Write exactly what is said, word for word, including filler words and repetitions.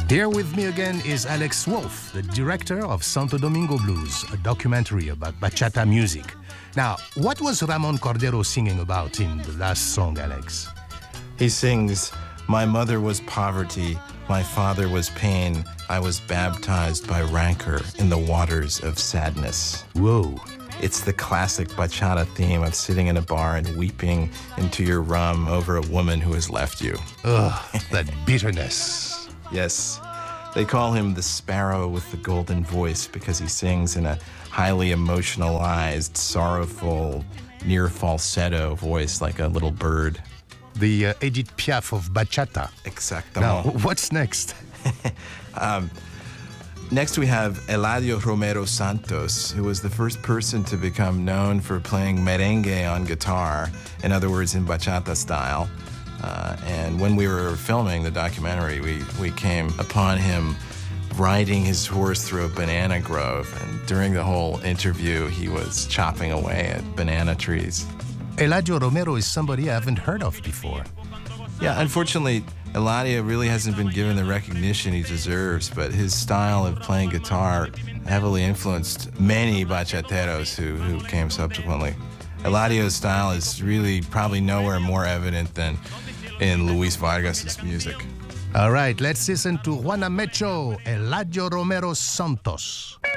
Here with me again is Alex Wolf, the director of Santo Domingo Blues, a documentary about bachata music. Now, what was Ramon Cordero singing about in the last song, Alex? He sings, "My mother was poverty, my father was pain. I was baptized by rancor in the waters of sadness." Whoa. It's the classic bachata theme of sitting in a bar and weeping into your rum over a woman who has left you. Ugh, that bitterness. Yes, they call him the sparrow with the golden voice because he sings in a highly emotionalized, sorrowful, near falsetto voice like a little bird. The uh, Edith Piaf of bachata. Exactamente. Now, what's next? um, next we have Eladio Romero Santos, who was the first person to become known for playing merengue on guitar, in other words, in bachata style. Uh, and when we were filming the documentary, we, we came upon him riding his horse through a banana grove. And during the whole interview, he was chopping away at banana trees. Eladio Romero is somebody I haven't heard of before. Yeah, unfortunately, Eladio really hasn't been given the recognition he deserves, but his style of playing guitar heavily influenced many bachateros who, who came subsequently. Eladio's style is really probably nowhere more evident than in Luis Vargas's music. All right, let's listen to Juana Mecho, Eladio Romero Santos.